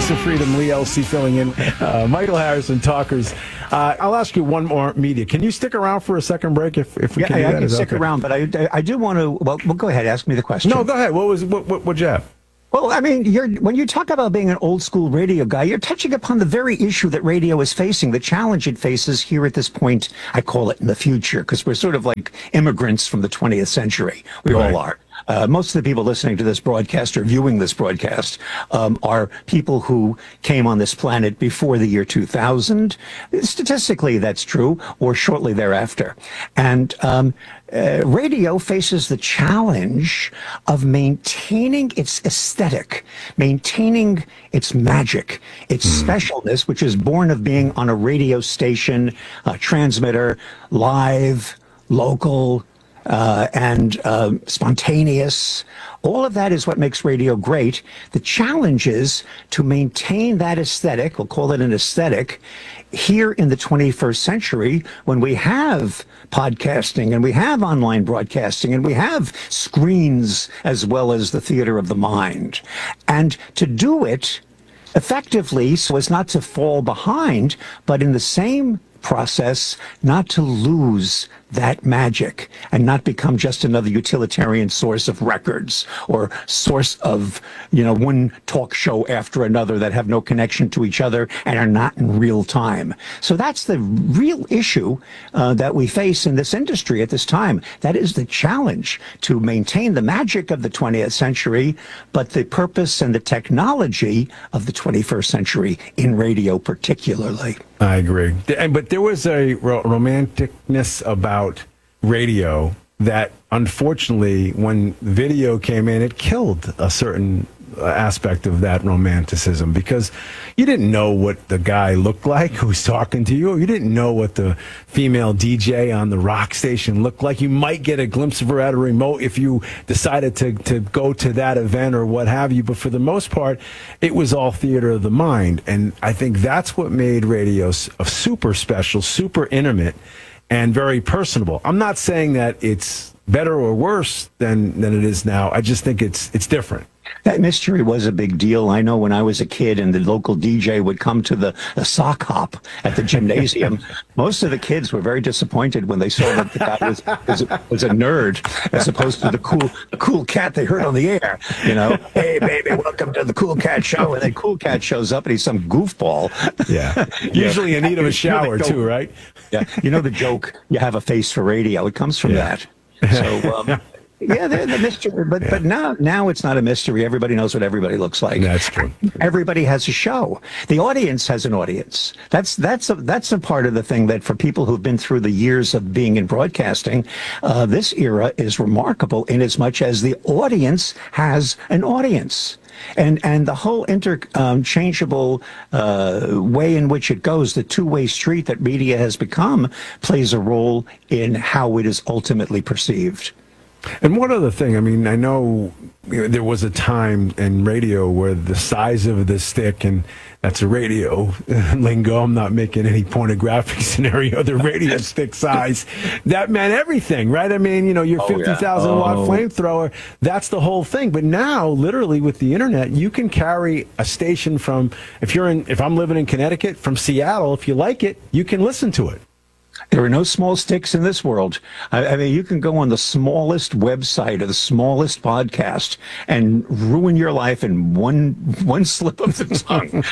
Voice of Freedom, Lee Elsie filling in. Michael Harrison, Talkers. I'll ask you one more media. Can you stick around for a second break if we can do that? I can stick around, but I do want to, well, go ahead. Ask me the question. No, go ahead. What'd you have? Well, I mean, when you talk about being an old school radio guy, you're touching upon the very issue that radio is facing, the challenge it faces here at this point. I call it in the future, because we're sort of like immigrants from the 20th century. We all are. Most of the people listening to this broadcast or viewing this broadcast are people who came on this planet before the year 2000. Statistically, that's true, or shortly thereafter. And radio faces the challenge of maintaining its aesthetic, maintaining its magic, its specialness, which is born of being on a radio station, transmitter, live, local, and spontaneous. All of that is what makes radio great. The challenge is to maintain that aesthetic, we'll call it an aesthetic, here in the 21st century when we have podcasting and we have online broadcasting and we have screens as well as the theater of the mind. And to do it effectively so as not to fall behind, but in the same process, not to lose that magic and not become just another utilitarian source of records or source of, one talk show after another that have no connection to each other and are not in real time. So that's the real issue that we face in this industry at this time. That is the challenge, to maintain the magic of the 20th century, but the purpose and the technology of the 21st century in radio particularly. I agree. But there was a romanticness about radio that, unfortunately, when video came in, it killed a certain aspect of that romanticism, because you didn't know what the guy looked like who was talking to you. You didn't know what the female DJ on the rock station looked like. You might get a glimpse of her at a remote if you decided to go to that event or what have you. But for the most part, it was all theater of the mind. And I think that's what made radio super special, super intimate, and very personable. I'm not saying that it's better or worse than it is now. I just think it's different. That mystery was a big deal. I know when I was a kid and the local DJ would come to the sock hop at the gymnasium, most of the kids were very disappointed when they saw that the guy was a nerd as opposed to the cool cat they heard on the air. Hey, baby, welcome to the Cool Cat Show. And then Cool Cat shows up and he's some goofball. Yeah. Usually in need of a shower, too, right? Yeah. The joke, you have a face for radio. It comes from that. So, yeah, they're the mystery, but now it's not a mystery. Everybody knows what everybody looks like. That's true. Everybody has a show. The audience has an audience. That's a part of the thing that, for people who've been through the years of being in broadcasting, this era is remarkable in as much as the audience has an audience. And the whole interchangeable way in which it goes, the two-way street that media has become, plays a role in how it is ultimately perceived. And one other thing, I mean, I know there was a time in radio where the size of the stick, and that's a radio lingo, I'm not making any pornographic scenario, the radio stick size, that meant everything, right? I mean, your 50,000 watt flamethrower, that's the whole thing. But now, literally with the internet, you can carry a station from, if I'm living in Connecticut, from Seattle, if you like it, you can listen to it. There are no small sticks in this world. I mean, you can go on the smallest website or the smallest podcast and ruin your life in one slip of the tongue.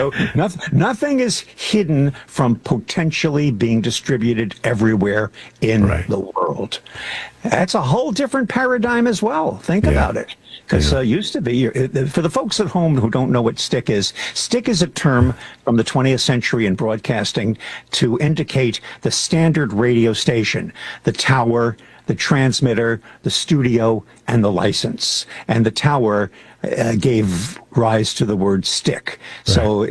Nothing is hidden from potentially being distributed everywhere in the world. That's a whole different paradigm as well. Think about it. Because used to be, for the folks at home who don't know what stick is a term from the 20th century in broadcasting to indicate the standard radio station, the tower, the transmitter, the studio, and the license. And the tower gave rise to the word stick. Right. So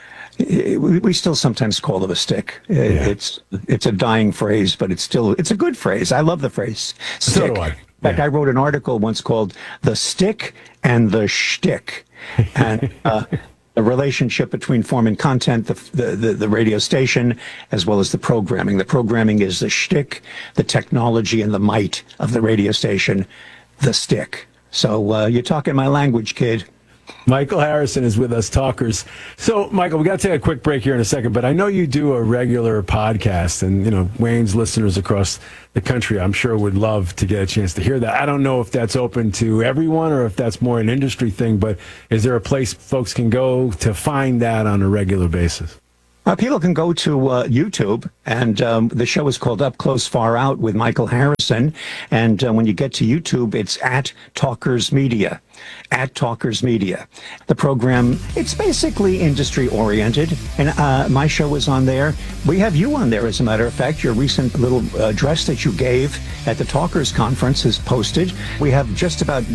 we still sometimes call them a stick. It's a dying phrase, but it's a good phrase. I love the phrase stick. So do I. In fact, I wrote an article once called "The Stick and the Shtick," and the relationship between form and content, the radio station, as well as the programming. The programming is the shtick, the technology and the might of the radio station, the stick. So you're talking my language, kid. Michael Harrison is with us, Talkers. So, Michael, we got to take a quick break here in a second, but I know you do a regular podcast, and, you know, Wayne's listeners across the country, I'm sure, would love to get a chance to hear that. I don't know if that's open to everyone or if that's more an industry thing, but is there a place folks can go to find that on a regular basis? People can go to YouTube, and the show is called Up Close, Far Out with Michael Harrison. And when you get to YouTube, it's at Talkers Media. At Talkers Media. The program, it's basically industry-oriented, and my show is on there. We have you on there, as a matter of fact. Your recent little address that you gave at the Talkers Conference is posted. We have just about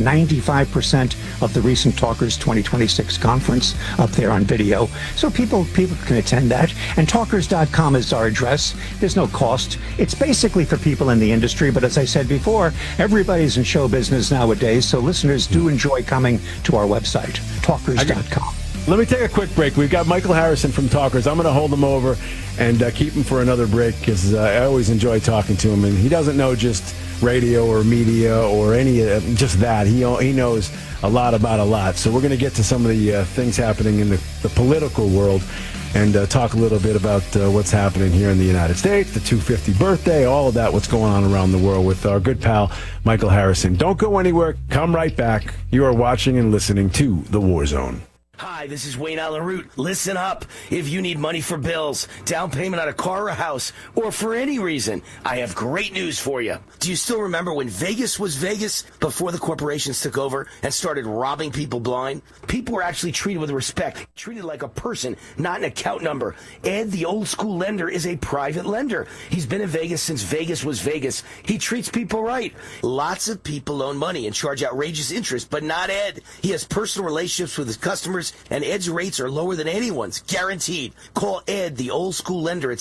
95% of the recent Talkers 2026 conference up there on video, so people can attend that. And Talkers.com is our address. There's no cost. It's basically for people in the industry, but as I said before, everybody's in show business nowadays, so listeners do enjoy coming to our website, Talkers.com. Let me take a quick break. We've got Michael Harrison from Talkers. I'm going to hold him over and keep him for another break because I always enjoy talking to him. And he doesn't know just radio or media or any just that. He knows a lot about a lot. So we're going to get to some of the things happening in the political world and talk a little bit about what's happening here in the United States, the 250 birthday, all of that, what's going on around the world with our good pal, Michael Harrison. Don't go anywhere. Come right back. You are watching and listening to The War Zone. Hi, this is Wayne Allen Root. Listen up. If you need money for bills, down payment on a car or a house, or for any reason, I have great news for you. Do you still remember when Vegas was Vegas before the corporations took over and started robbing people blind? People were actually treated with respect, treated like a person, not an account number. Ed, the old school lender, is a private lender. He's been in Vegas since Vegas was Vegas. He treats people right. Lots of people loan money and charge outrageous interest, but not Ed. He has personal relationships with his customers, and Ed's rates are lower than anyone's, guaranteed. Call Ed, the old school lender, at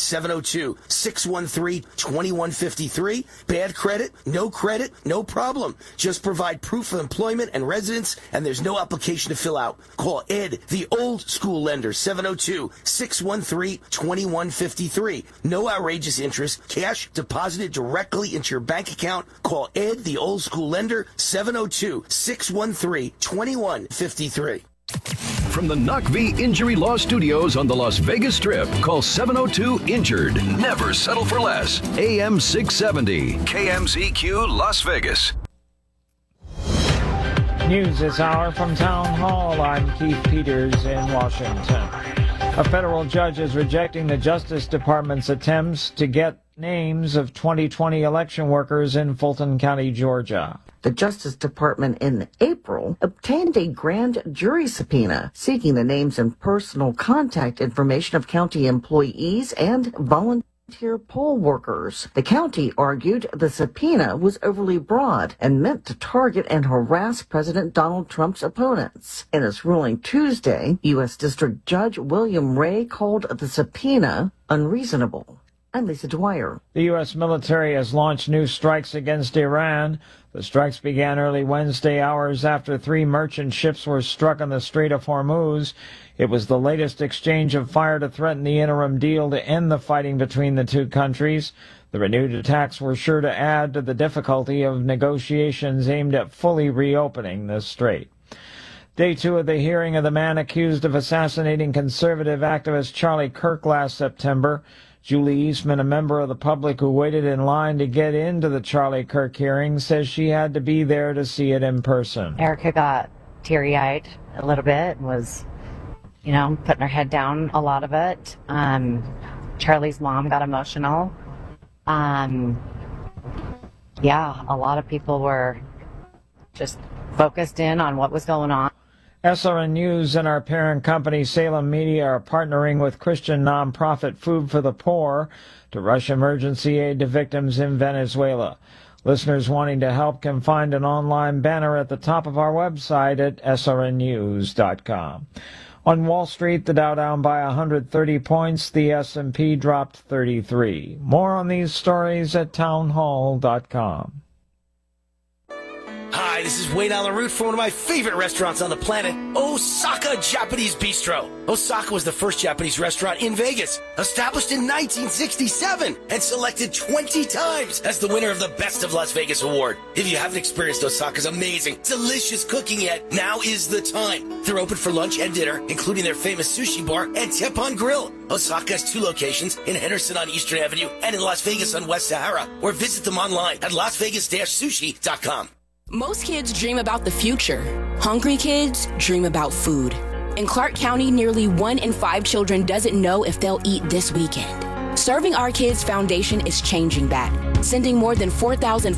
702-613-2153. Bad credit, no problem. Just provide proof of employment and residence, and there's no application to fill out. Call Ed, the old school lender, 702-613-2153. No outrageous interest, cash deposited directly into your bank account. Call Ed, the old school lender, 702-613-2153. From the Knock V Injury Law Studios on the Las Vegas Strip, call 702-INJURED. Never settle for less. AM 670, KMZQ Las Vegas. News this hour from Town Hall. I'm Keith Peters in Washington. A federal judge is rejecting the Justice Department's attempts to get names of 2020 election workers in Fulton County, Georgia. The Justice Department in April obtained a grand jury subpoena seeking the names and personal contact information of county employees and volunteer poll workers. The county argued the subpoena was overly broad and meant to target and harass President Donald Trump's opponents. In his ruling Tuesday, U.S. District Judge William Ray called the subpoena unreasonable. I'm Lisa Dwyer. The U.S. military has launched new strikes against Iran. The strikes began early Wednesday, hours after 3 merchant ships were struck on the Strait of Hormuz. It was the latest exchange of fire to threaten the interim deal to end the fighting between the two countries. The renewed attacks were sure to add to the difficulty of negotiations aimed at fully reopening the strait. Day 2 of the hearing of the man accused of assassinating conservative activist Charlie Kirk last September. Julie Eastman, a member of the public who waited in line to get into the Charlie Kirk hearing, says she had to be there to see it in person. Erica got teary-eyed a little bit and was, putting her head down a lot of it. Charlie's mom got emotional. A lot of people were just focused in on what was going on. SRN News and our parent company Salem Media are partnering with Christian nonprofit Food for the Poor to rush emergency aid to victims in Venezuela. Listeners wanting to help can find an online banner at the top of our website at srnnews.com. On Wall Street, the Dow down by 130 points, the S&P dropped 33. More on these stories at townhall.com. Hi, Hi, this is Wayne Allen Root for one of my favorite restaurants on the planet, Osaka Japanese Bistro. Osaka was the first Japanese restaurant in Vegas, established in 1967 and selected 20 times as the winner of the Best of Las Vegas award. If you haven't experienced Osaka's amazing, delicious cooking yet, now is the time. They're open for lunch and dinner, including their famous sushi bar and Teppan Grill. Osaka has 2 locations in Henderson on Eastern Avenue and in Las Vegas on West Sahara, or visit them online at lasvegas-sushi.com. Most kids dream about the future. Hungry kids dream about food. In Clark County, nearly 1 in 5 children doesn't know if they'll eat this weekend. Serving Our Kids Foundation is changing that, sending more than 4,000